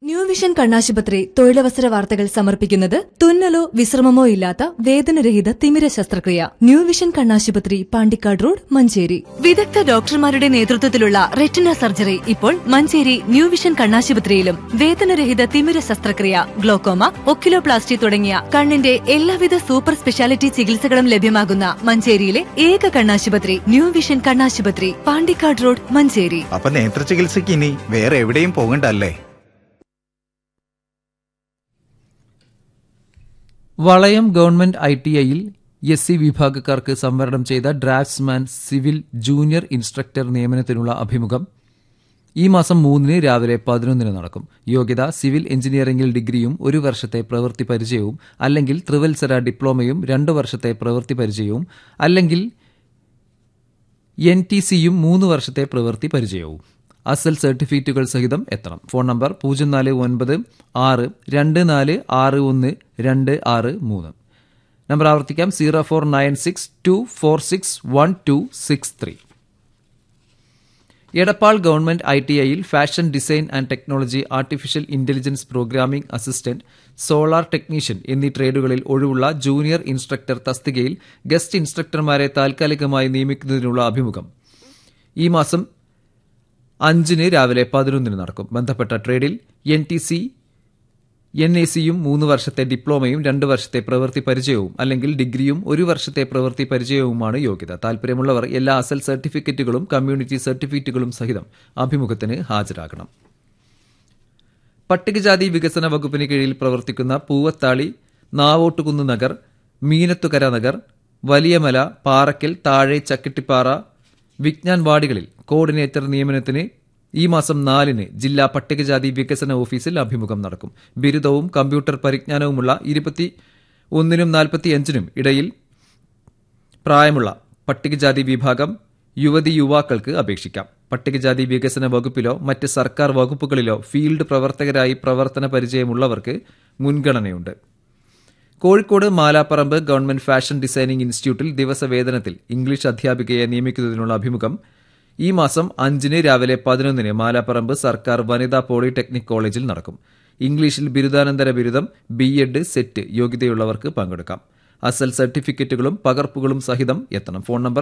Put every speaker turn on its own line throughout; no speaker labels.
New vision കണ്ണാശുപത്രി തൊഴിലവസര വാർത്തകൾ സമർപ്പിക്കുന്നത് തുന്നലോ വിശ്രമമോ ഇല്ലാത്ത വേദനരഹിത തിമിര ശസ്ത്രക്രിയ. ന്യൂ വിഷൻ കണ്ണാശുപത്രി, പാണ്ടിക്കാട് റോഡ്, മഞ്ചേരി. വിദഗ്ധ ഡോക്ടർമാരുടെ നേതൃത്വത്തിലുള്ള റെറ്റിന സർജറി ഇപ്പോൾ മഞ്ചേരി ന്യൂ വിഷൻ കണ്ണാശുപത്രിയിലും. വേദനരഹിത തിമിര ശസ്ത്രക്രിയ, ഗ്ലോക്കോമ, ഒക്കിലോപ്ലാസ്റ്റി തുടങ്ങിയ കണ്ണിന്റെ എല്ലാവിധ സൂപ്പർ സ്പെഷ്യാലിറ്റി ചികിത്സകളും ലഭ്യമാകുന്ന മഞ്ചേരിയിലെ ഏക കണ്ണാശുപത്രി ന്യൂ വിഷൻ കണ്ണാശുപത്രി, പാണ്ടിക്കാട് റോഡ്, മഞ്ചേരി.
അപ്പൊ നേത്ര ചികിത്സയ്ക്ക് ഇനി വേറെ എവിടെയും പോകണ്ടല്ലേ?
വളയം ഗവൺമെന്റ് ITIയിൽ SC വിഭാഗക്കാർക്ക് സംവരണം ചെയ്ത ഡ്രാഫ്റ്റ്സ്മാൻ സിവിൽ ജൂനിയർ ഇൻസ്ട്രക്ടർ നിയമനത്തിനുള്ള അഭിമുഖം ഈ മാസം 3 രാവിലെ 11 നടക്കും. യോഗ്യത സിവിൽ എഞ്ചിനീയറിംഗിൽ ഡിഗ്രിയും 1 വർഷത്തെ പ്രവൃത്തി പരിചയവും, അല്ലെങ്കിൽ ത്രിവത്സര ഡിപ്ലോമയും 2 വർഷത്തെ പ്രവൃത്തി പരിചയവും, അല്ലെങ്കിൽ NTCയും 3 വർഷത്തെ പ്രവൃത്തി പരിചയവും. അസൽ സർട്ടിഫിക്കറ്റുകൾ സഹിതം എത്തണം. ഫോൺ നമ്പർ 04962461 നമ്പർ ആവർത്തിക്കാം, 0496246163. Edappal government ITIയിൽ fashion design and technology, artificial intelligence programming assistant, solar technician എന്നീ ട്രേഡുകളിൽ ഒഴിവുള്ള ജൂനിയർ ഇൻസ്ട്രക്ടർ തസ്തികയിൽ ഗസ്റ്റ് ഇൻസ്ട്രക്ടർമാരെ താൽക്കാലികമായി നിയമിക്കുന്നതിനുള്ള അഭിമുഖം ഈ മാസം 5 രാവിലെ 11 നടക്കും. ബന്ധപ്പെട്ട ട്രേഡിൽ NTC NACയും 3 വർഷത്തെ ഡിപ്ലോമയും 2 വർഷത്തെ പ്രവൃത്തി പരിചയവും, അല്ലെങ്കിൽ ഡിഗ്രിയും 1 വർഷത്തെ പ്രവൃത്തി പരിചയവുമാണ് യോഗ്യത. താൽപര്യമുള്ളവർ എല്ലാ അസൽ സർട്ടിഫിക്കറ്റുകളും കമ്മ്യൂണിറ്റി സർട്ടിഫിക്കറ്റുകളും സഹിതം അഭിമുഖത്തിന് ഹാജരാകണം. പട്ടികജാതി വികസന വകുപ്പിന് കീഴിൽ പ്രവർത്തിക്കുന്ന പൂവത്താളി, നാവോട്ടുകുന്ന് നഗർ, മീനത്തുകര നഗർ, വലിയമല, പാറക്കൽ, താഴെ ചക്കിട്ടിപ്പാറ, വിജ്ഞാൻ വാർഡുകളിൽ കോർഡിനേറ്റർ നിയമനത്തിന് ഈ മാസം 4 ജില്ലാ പട്ടികജാതി വികസന ഓഫീസിൽ അഭിമുഖം നടക്കും. ബിരുദവും കമ്പ്യൂട്ടർ പരിജ്ഞാനവുമുള്ള 21 45 ഇടയിൽ പ്രായമുള്ള പട്ടികജാതി വിഭാഗം യുവതി യുവാക്കൾക്ക് അപേക്ഷിക്കാം. പട്ടികജാതി വികസന വകുപ്പിലോ മറ്റ് സർക്കാർ വകുപ്പുകളിലോ ഫീൽഡ് പ്രവർത്തകരായി പ്രവർത്തന പരിചയമുള്ളവർക്ക് മുൻഗണനയുണ്ട്. Kozhikode Malapparamba government fashion designing ഇൻസ്റ്റിറ്റ്യൂട്ടിൽ ദിവസവേതനത്തിൽ ഇംഗ്ലീഷ് അധ്യാപികയെ നിയമിക്കുന്നതിനുള്ള അഭിമുഖം ഈ മാസം 5 രാവിലെ 11 മാലാപ്പറമ്പ് സർക്കാർ വനിതാ പോളിടെക്നിക് കോളേജിൽ നടക്കും. ഇംഗ്ലീഷിൽ ബിരുദാനന്തര ബിരുദം, BEd സെറ്റ് യോഗ്യതയുള്ളവർക്ക് പങ്കെടുക്കാം. അസൽ സർട്ടിഫിക്കറ്റുകളും പകർപ്പുകളും സഹിതം എത്തണം. Phone number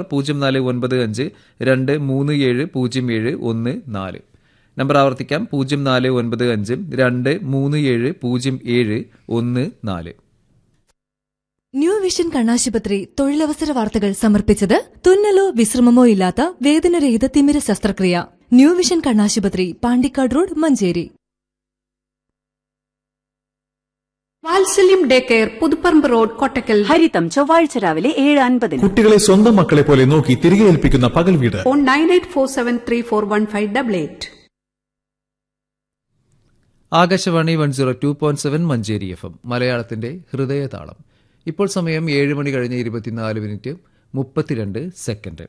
049523700714. നമ്പർ ആവർത്തിക്കാം, 049523700714.
ന്യൂ വിഷൻ കണ്ണാശുപത്രി തൊഴിലവസര വാർത്തകൾ സമർപ്പിച്ചത് തുന്നലോ വിശ്രമമോ ഇല്ലാത്ത വേദനരഹിത തിമിര ശസ്ത്രക്രിയ. ന്യൂ വിഷൻ കണ്ണാശുപത്രി, പാണ്ടിക്കാട് റോഡ്, മഞ്ചേരി.
വാത്സല്യം day care, Puthuparamba road, Kottakkal.
ഹരിതം ചൊവ്വാഴ്ച രാവിലെ 7:50.
കുട്ടികളെ സ്വന്തം മക്കളെ പോലെ നോക്കി തിരികെ ഏൽപ്പിക്കുന്ന പകൽ വീട്.
ഫോൺ 9847341588.
ആകാശവാണി 102.7 മഞ്ചേരി FM, മലയാളത്തിന്റെ ഹൃദയതാളം. ഇപ്പോൾ സമയം 7 മണി കഴിഞ്ഞ് 24 മിനിറ്റ് 32 സെക്കൻഡ്.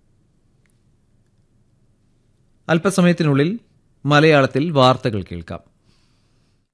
അല്പസമയത്തിനുള്ളിൽ മലയാളത്തിൽ വാർത്തകൾ കേൾക്കാം.